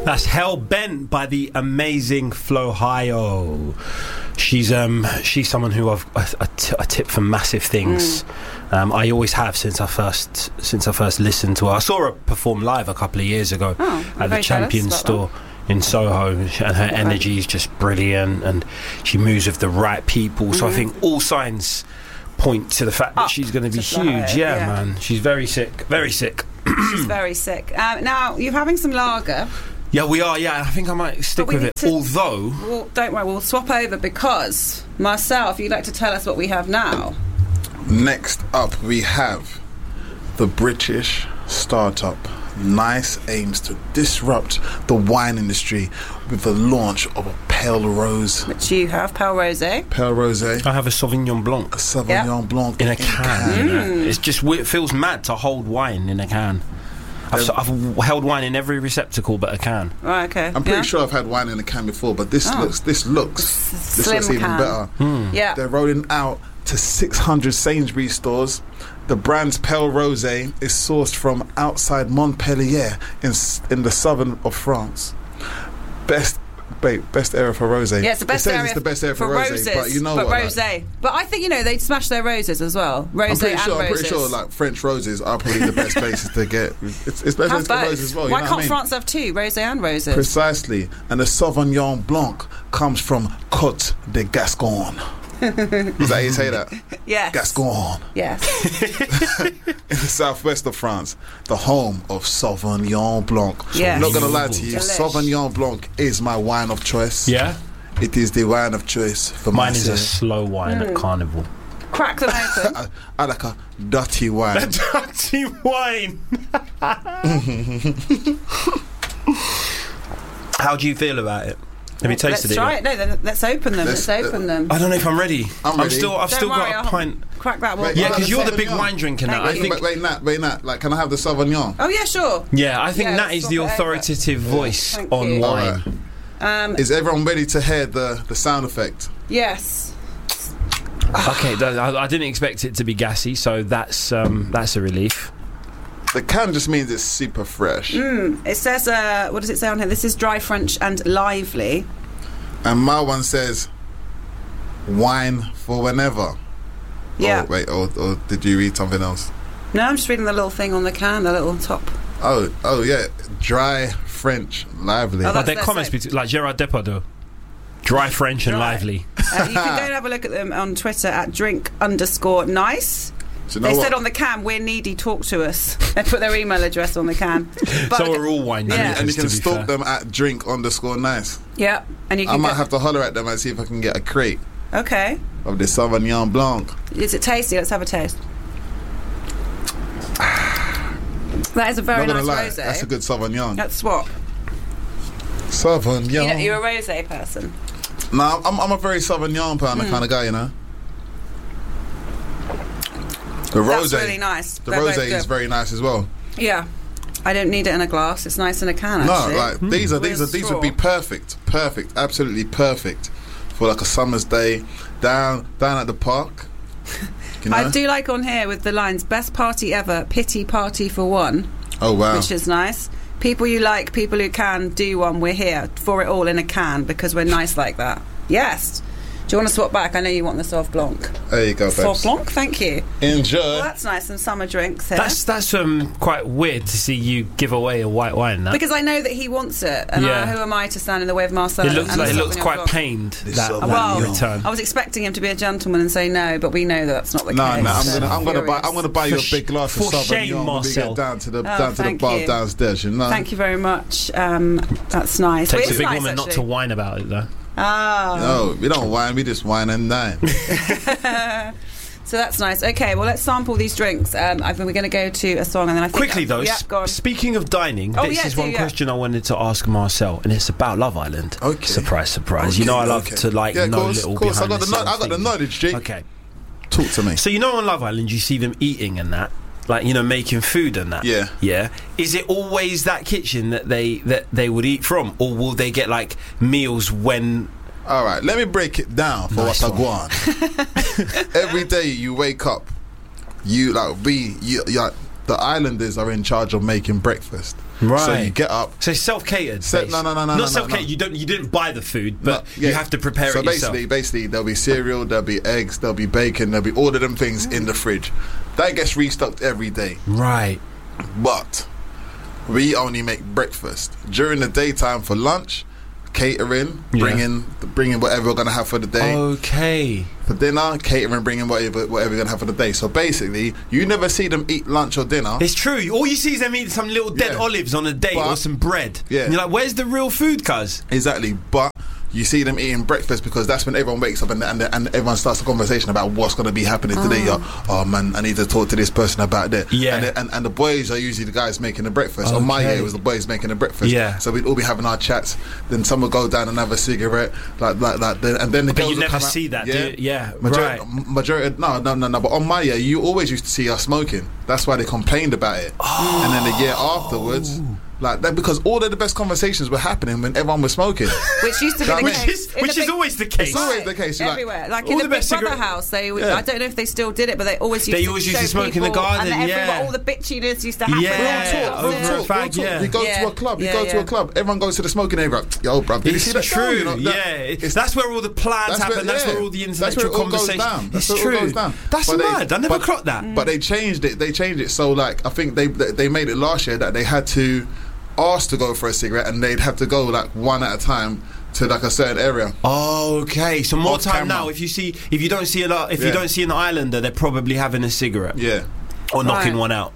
That's Hell Bent by the amazing Flohio. She's someone who I've a tip for massive things. I always have since I first listened to her. I saw her perform live a couple of years ago at the Champion store in Soho, and her energy is just brilliant, and she moves with the right people. So I think all signs point to the fact that she's going to be huge. Yeah, man. She's very sick. Very sick. She's very sick. Now, you're having some lager. Yeah, we are, yeah. I think I might stick with it. Although... Well, don't worry, we'll swap over because, Marcel, if you'd like to tell us what we have now. Next up, we have the British startup Nice aims to disrupt the wine industry with the launch of a Pale Rose. Which you have, Pale Rosé. Pale Rosé. I have a Sauvignon Blanc. A Sauvignon Blanc in a can. It's just, it feels mad to hold wine in a can. I've held wine in every receptacle but a can. Right, okay. I'm pretty sure I've had wine in a can before, but this looks even better. Yeah. They're rolling out to 600 Sainsbury's stores. The brand's Pale Rosé is sourced from outside Montpellier in the southern of France. Best area for rosé. Yeah, it's the best area. It's the best area for rosé, but you know what? Rosé. But I think they smash their roses as well. Rosé I'm pretty sure like French roses are probably the best places to get. It's best place to get roses as well. Why can't France have two, rosé and roses? Precisely. And the Sauvignon Blanc comes from Côte de Gascon. Is that how you say that? Yes. Gascon. Yes. In the southwest of France, the home of Sauvignon Blanc. Yes. I'm not going to lie to you, Delish. Sauvignon Blanc is my wine of choice. Yeah? It is the wine of choice for mine is a slow wine at Carnival. Crack them open. I like a dirty wine. A dirty wine. How do you feel about it? Have you tasted Let's try it. No, then let's open them. Let's open them. I don't know if I'm ready. I've still got a pint. Crack that one. Yeah, because you're the big wine drinker now. I think. Wait, Nat. Like, can I have the Sauvignon? Oh yeah, sure. Yeah, I think Nat is the authoritative voice on wine. Is everyone ready to hear the sound effect? Yes. Okay, I didn't expect it to be gassy, so that's a relief. The can just means it's super fresh. It says, what does it say on here? This is dry French and lively. And my one says, wine for whenever. Yeah. Oh, wait, or did you read something else? No, I'm just reading the little thing on the can, the little top. Oh yeah, dry French, lively. But their comments like Gerard Depardieu. Dry French and lively. You can go and have a look at them on Twitter at drink_nice. They said on the can, we're needy, talk to us. They put their email address on the can. So we're all wine drinkers. And you can stalk them at drink_nice. Yeah. And you can I might have to holler at them and see if I can get a crate. Okay. Of the Sauvignon Blanc. Is it tasty? Let's have a taste. That is a very nice rosé. That's a good Sauvignon. Let's swap. Sauvignon. You're a rosé person. No, I'm a very Sauvignon kind of guy, you know. The rosé, that's really nice. The rosé is very nice as well. Yeah, I don't need it in a glass. It's nice in a can. Actually. No, like these would be perfect, absolutely perfect for like a summer's day down at the park. You know? I do like on here with the lines "best party ever, pity party for one." Oh wow, which is nice. People you like, people who can do one. We're here for it all in a can because we're nice like that. Yes. Do you want to swap back? I know you want the Sauv Blanc. There you go, babes. Sauv Blanc, thank you. Enjoy. Well, that's nice. Some summer drinks here. That's quite weird to see you give away a white wine. That. Because I know that he wants it, and who am I to stand in the way of Marcel? It looks quite pained. That return. I was expecting him to be a gentleman and say no, but we know that's not the case. No, I'm gonna buy you a big glass of Sauvignon when we get down to the bar downstairs. You know. Thank you very much. That's nice. Takes a big woman not to whine about it, though. No, we don't whine. We just whine and dine. So that's nice. Okay, well, let's sample these drinks. We're going to go to a song, and then I think quickly though. Speaking of dining, this is one question I wanted to ask Marcel, and it's about Love Island. Okay. Surprise. Okay. You know I love to know little behind the scenes. I got the knowledge, Jake. Okay. Talk to me. So you know on Love Island you see them eating and that. Like, you know, making food and that. Yeah. Is it always that kitchen that they would eat from, or will they get like meals when? All right, let me break it down for Wataguan. Every day you wake up, the islanders are in charge of making breakfast. Right. So you get up. So it's self-catered. No. Not self-catered. You didn't buy the food, but you have to prepare it yourself. So basically, there'll be cereal, there'll be eggs, there'll be bacon, there'll be all of them things in the fridge. That gets restocked every day. Right. But we only make breakfast during the daytime for lunch. Catering, bringing whatever we're gonna have for the day. Okay. For dinner, catering, bringing whatever we're gonna have for the day. So basically, you never see them eat lunch or dinner. It's true. All you see is them eating some little dead olives on a date or some bread. Yeah. And you're like, where's the real food, cuz? Exactly. But you see them eating breakfast because that's when everyone wakes up and everyone starts a conversation about what's going to be happening today. Oh man, I need to talk to this person about that. Yeah. And the boys are usually the guys making the breakfast. On my year, it was the boys making the breakfast. Yeah. So we'd all be having our chats. Then some would go down and have a cigarette, like that. And then the But girls you would never come see out. that, do you? Yeah. Majority. No. But on my year, you always used to see us smoking. That's why they complained about it. And then the year afterwards. Like that, because all of the best conversations were happening when everyone was smoking. Which used to be the case. Which is always the case. It's always the case. Everywhere. Like in the Big Brother house, I don't know if they still did it, but they always used to smoke in the garden. And all the bitchiness used to happen. Real talk. You go to a club. Everyone goes to the smoking area. Yo, bruv, did you see that? It's true. That's where all the plans happen. That's where all the intellectual conversation. It's true. That's mad. I never clocked that. But they changed it. So like, I think they made it last year that they had to asked to go for a cigarette and they'd have to go like one at a time to like a certain area. Okay, so more Off time camera. now. If you don't see an islander, they're probably having a cigarette. Yeah. Or knocking one out.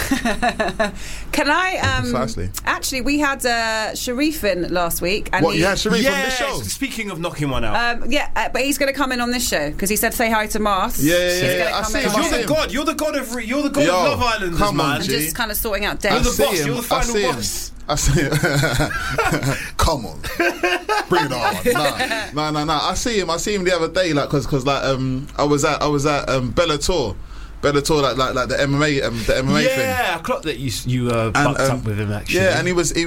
Can I Precisely. Actually, we had Sharif in last week, and you had Sharif on this show? Speaking of knocking one out, but he's going to come in on this show because he said say hi to Mars. Yeah. I see him. You're the god of Love Islanders, come man. on, And G. just kind of sorting out You're dates. the boss. You're the final boss. I see him. Come on, bring it on. No. I see him the other day, like, cause like I was at Bellator, like the MMA thing. Yeah, I clocked that you bucked up with him actually. Yeah, and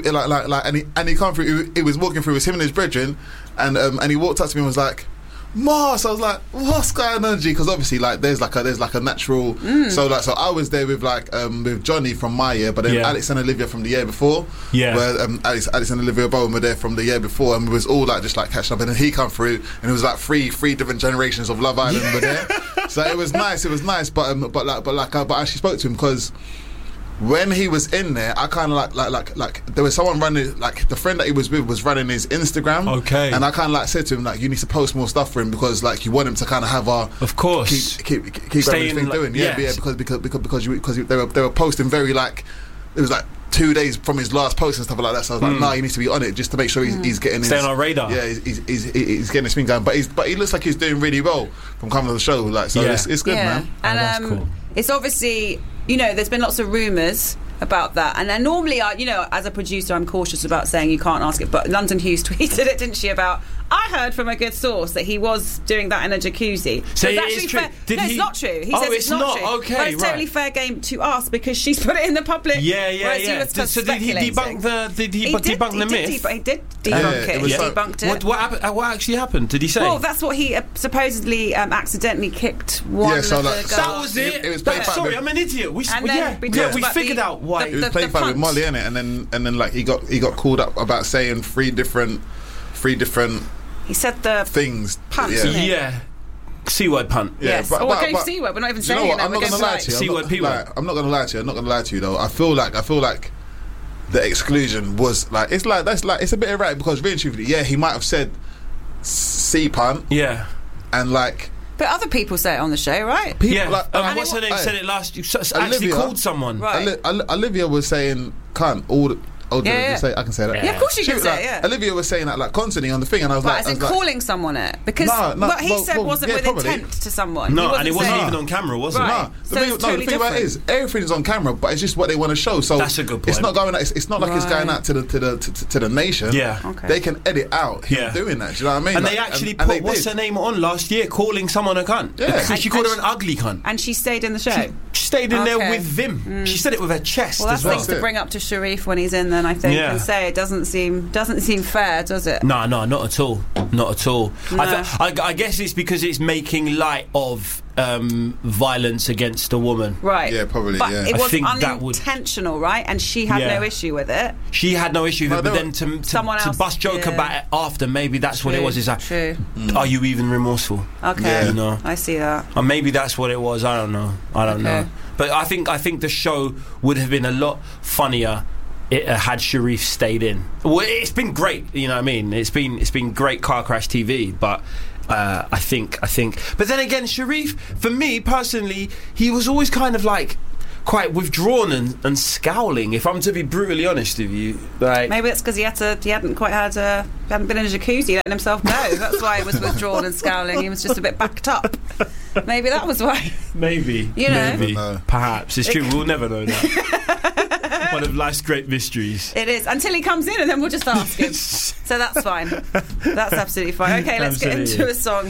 he come through. He was walking through. It was him and his brethren, and he walked up to me and was like, Mars. I was like, what's going on, G? Because obviously, like, there's like a natural. So I was there with with Johnny from my year, but then Alex and Olivia from the year before. Yeah. Where Alex and Olivia Bowen were there from the year before, and we was all like just like catching up. And then he come through, and it was like three different generations of Love Island were there. So it was nice. But I actually spoke to him because when he was in there, I kind of like there was someone running, like the friend that he was with was running his Instagram. Okay. And I kind of like said to him like, you need to post more stuff for him because like you want him to kind of have of course keep everything doing. Because they were posting very like it was like 2 days from his last post and stuff like that. So I was like, no, he needs to be on it just to make sure he's getting stay on our radar. Yeah, he's getting his thing going. But he looks like he's doing really well from coming to the show. Like so, it's good, man. And that's cool. It's obviously, there's been lots of rumours about that, and then normally as a producer I'm cautious about saying you can't ask it, but London Hughes tweeted it, didn't she, about I heard from a good source that he was doing that in a jacuzzi. So it's actually true. It's not true. He says it's not true. Okay, but it's totally fair game to ask because she's put it in the public. Yeah. So did he debunk the myth? He did debunk it. He debunked it. What happened? What actually happened? Did he say? Well, that's what he supposedly accidentally kicked one of the girls. That was it. Sorry, I'm an idiot. We figured out why. It was played back with Molly, innit? And then like he got called up about saying three different. He said the things. Punt, yeah. C-word punt. Yes. But C word. We're not even saying it. I'm not gonna lie to you. C-word, P-word. I'm not gonna lie to you though. I feel like the exclusion was like it's a bit erratic because really truthfully, he might have said C punt. Yeah. And like. But other people say it on the show, right? What's her name said it last? Actually called someone. Right. Olivia was saying cunt all. I can say that. Yeah, of course you can say it. Yeah. Olivia was saying that like constantly on the thing, and I was like, calling someone it because what he said wasn't with intent to someone. No, and it wasn't even on camera, was it? Right. No, the thing about it is everything's on camera, but it's just what they want to show. So that's a good point. It's not going. It's not like it's going out to the nation. Yeah, okay. They can edit out him doing that. Do you know what I mean? And they actually put what's her name on last year, calling someone a cunt. Yeah, she called her an ugly cunt, and she stayed in the show. She stayed in there with Vim. She said it with her chest as well. That's things to bring up to Sharif when he's in there. then I think Yeah. and say it doesn't seem fair, does it? No, not at all. Not at all. No. I guess it's because it's making light of violence against a woman. Right. Yeah, probably, But yeah. it I was think that would- unintentional, right? And she had Yeah. no issue with it. She had no issue with it, But but then to Someone else- bust joke yeah. about it after, maybe that's what it was. Is like, True. are you even remorseful? Okay. Yeah. You know? I see that. Or maybe that's what it was. I don't know. Okay. know. But I think the show would have been a lot funnier had Sharif stayed in. Well, it's been great. You know what I mean? It's been great car crash TV, but. I think. But then again, Sharif, for me personally, he was always kind of like quite withdrawn and scowling. If I'm to be brutally honest with you, like Maybe it's because he hadn't been in a jacuzzi letting himself go. That's why he was withdrawn and scowling. He was just a bit backed up. Maybe that was why. maybe, You know. maybe, Never know. perhaps it's true. We'll never know that. One of life's great mysteries. It is until he comes in, and then we'll just ask him. So that's fine. That's absolutely fine. Okay, let's get Absolutely. into a song.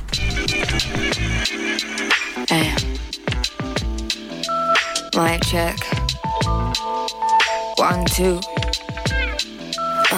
Hey. Mic check. 1, 2.